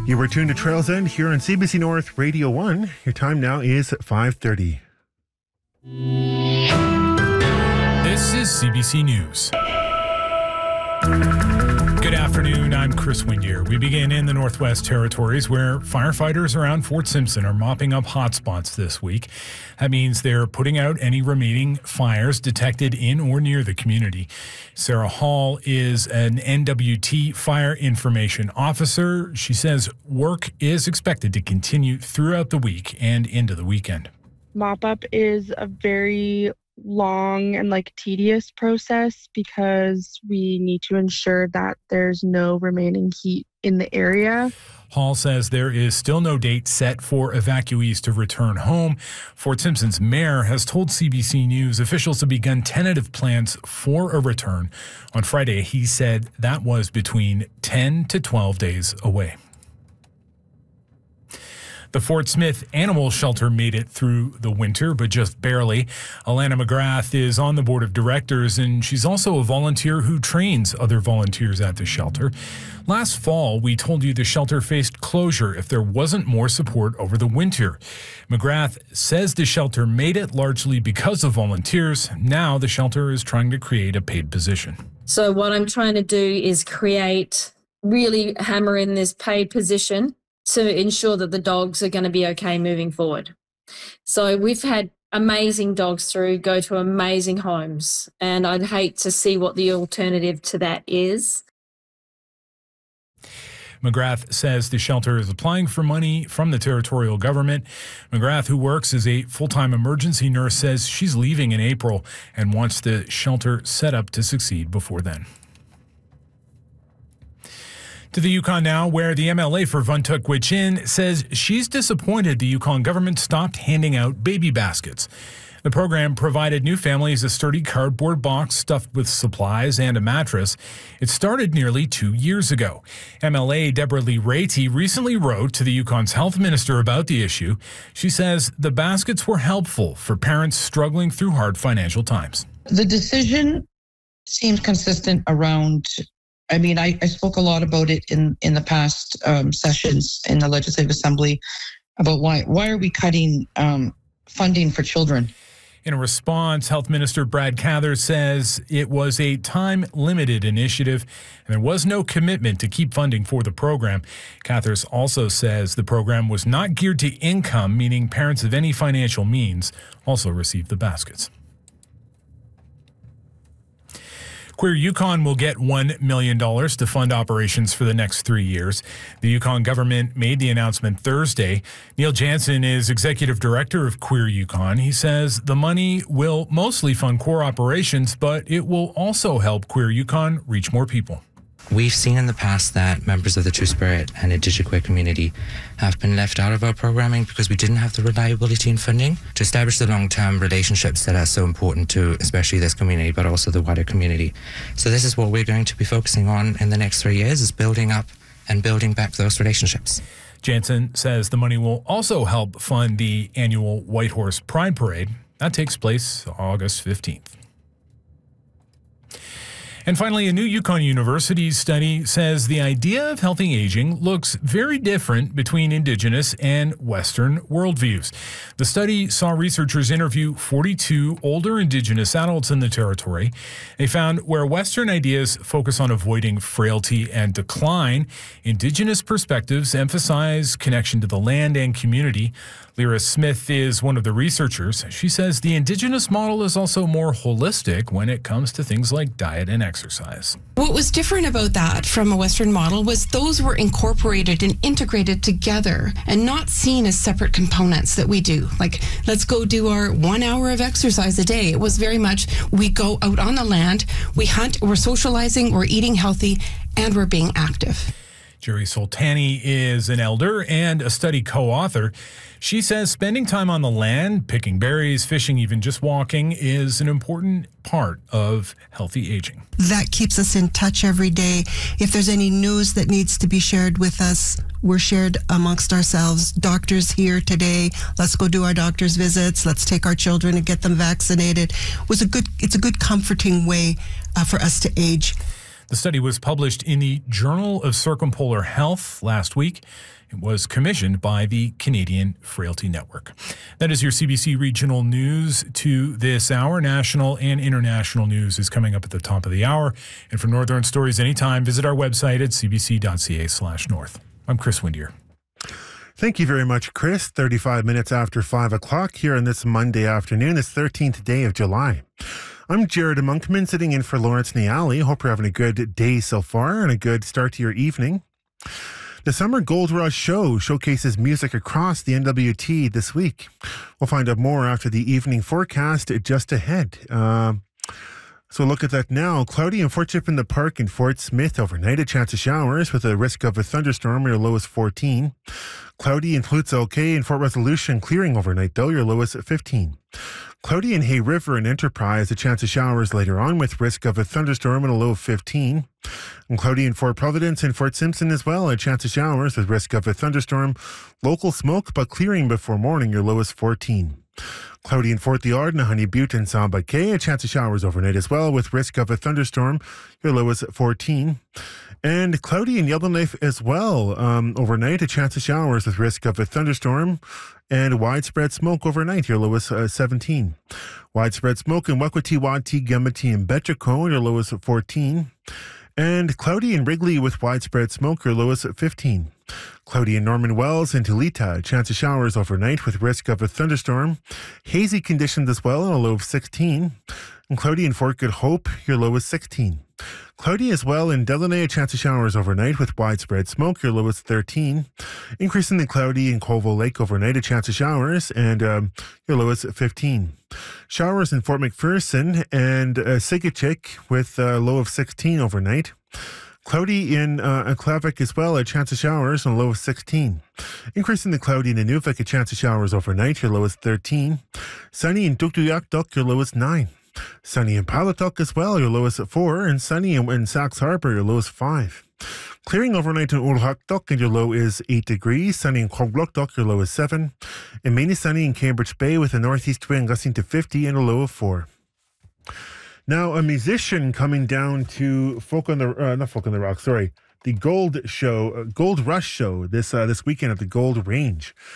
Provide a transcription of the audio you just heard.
You were tuned to Trails End here on CBC North Radio 1. Your time now is 5:30. This is CBC News. Good afternoon, I'm Chris Windier. We begin in the Northwest Territories where firefighters around Fort Simpson are mopping up hotspots this week. That means they're putting out any remaining fires detected in or near the community. Sarah Hall is an NWT Fire Information Officer. She says work is expected to continue throughout the week and into the weekend. Mop up is a very long and tedious process because we need to ensure that there's no remaining heat in the area. Hall says there is still no date set for evacuees to return home. Fort Simpson's mayor has told CBC News officials have begun tentative plans for a return. On Friday, he said that was between 10 to 12 days away. The Fort Smith Animal Shelter made it through the winter, but just barely. Alana McGrath is on the board of directors, and she's also a volunteer who trains other volunteers at the shelter. Last fall, we told you the shelter faced closure if there wasn't more support over the winter. McGrath says the shelter made it largely because of volunteers. Now the shelter is trying to create a paid position. So what I'm trying to do is really hammer in this paid position to ensure that the dogs are going to be okay moving forward. So we've had amazing dogs go to amazing homes, and I'd hate to see what the alternative to that is. McGrath says the shelter is applying for money from the territorial government. McGrath, who works as a full-time emergency nurse, says she's leaving in April and wants the shelter set up to succeed before then. To the Yukon now, where the MLA for Vuntuk Gwitchin says she's disappointed the Yukon government stopped handing out baby baskets. The program provided new families a sturdy cardboard box stuffed with supplies and a mattress. It started nearly 2 years ago. MLA Deborah Lee Raitie recently wrote to the Yukon's health minister about the issue. She says the baskets were helpful for parents struggling through hard financial times. The decision seems consistent around I spoke a lot about it in the past sessions in the Legislative Assembly about why are we cutting funding for children? In a response, Health Minister Brad Cathers says it was a time-limited initiative and there was no commitment to keep funding for the program. Cathers also says the program was not geared to income, meaning parents of any financial means also received the baskets. Queer Yukon will get $1 million to fund operations for the next 3 years. The Yukon government made the announcement Thursday. Neil Jansen is executive director of Queer Yukon. He says the money will mostly fund core operations, but it will also help Queer Yukon reach more people. We've seen in the past that members of the Two Spirit and Indigenous queer community have been left out of our programming because we didn't have the reliability in funding to establish the long-term relationships that are so important to especially this community, but also the wider community. So this is what we're going to be focusing on in the next 3 years, is building up and building back those relationships. Jansen says the money will also help fund the annual Whitehorse Pride Parade. That takes place August 15th. And finally, a new Yukon University study says the idea of healthy aging looks very different between Indigenous and Western worldviews. The study saw researchers interview 42 older Indigenous adults in the territory. They found where Western ideas focus on avoiding frailty and decline, Indigenous perspectives emphasize connection to the land and community. Lyra Smith is one of the researchers. She says the Indigenous model is also more holistic when it comes to things like diet and exercise. What was different about that from a Western model was those were incorporated and integrated together and not seen as separate components that we do. Like, let's go do our 1 hour of exercise a day. It was very much, we go out on the land, we hunt, we're socializing, we're eating healthy, and we're being active. Jerry Soltani is an elder and a study co-author. She says spending time on the land, picking berries, fishing, even just walking, is an important part of healthy aging. That keeps us in touch every day. If there's any news that needs to be shared with us, we're shared amongst ourselves. Doctors here today, let's go do our doctor's visits. Let's take our children and get them vaccinated. It's a good comforting way for us to age. The study was published in the Journal of Circumpolar Health last week. It was commissioned by the Canadian Frailty Network. That is your CBC Regional News to this hour. National and international news is coming up at the top of the hour. And for Northern Stories anytime, visit our website at cbc.ca/north. I'm Chris Windier. Thank you very much, Chris. 35 minutes after 5 o'clock here on this Monday afternoon, this 13th day of July. I'm Jared Monkman, sitting in for Lawrence Niali. Hope you're having a good day so far and a good start to your evening. The Summer Gold Rush Show showcases music across the NWT this week. We'll find out more after the evening forecast just ahead. So look at that now. Cloudy and Fort Chip in the Park in Fort Smith overnight. A chance of showers with a risk of a thunderstorm. Your low is 14. Cloudy in Flutes-OK and Fort Resolution clearing overnight though. Your low is 15. Cloudy in Hay River and Enterprise, a chance of showers later on with risk of a thunderstorm and a low of 15. And cloudy in Fort Providence and Fort Simpson as well, a chance of showers with risk of a thunderstorm. Local smoke, but clearing before morning, your low is 14. Cloudy in Fort Liard and Honey Butte and Samba Cay, a chance of showers overnight as well with risk of a thunderstorm, your low is 14. And cloudy in Yellowknife as well overnight, a chance of showers with risk of a thunderstorm and widespread smoke overnight. Your low is 17. Widespread smoke in Wakwati, Gamati, and Betchacone. Your low is 14. And cloudy in Wrigley with widespread smoke. Your low is 15. Cloudy in Norman Wells and Tulita. A chance of showers overnight with risk of a thunderstorm. Hazy conditions as well, and a low of 16. And cloudy in Fort Good Hope. Your low is 16. Cloudy as well in Delaney, a chance of showers overnight with widespread smoke. Your low is 13. Increasingly cloudy in Colville Lake overnight, a chance of showers, and your low is 15. Showers in Fort McPherson and Sigachik with a low of 16 overnight. Cloudy in Aklavik as well, a chance of showers and a low of 16. Increasingly cloudy in Inuvik, a chance of showers overnight. Your low is 13. Sunny in Tuktoyaktuk, your low is 9. Sunny in Palatuk as well, your low is 4, and sunny in Sax Harbor, your low is 5. Clearing overnight in Urhaktuk, and your low is 8 degrees. Sunny in Korgluktuk, your low is 7. And mainly sunny in Cambridge Bay with a northeast wind gusting to 50 and a low of 4. Now, a musician coming down to the Gold Rush Show this weekend at the Gold Range.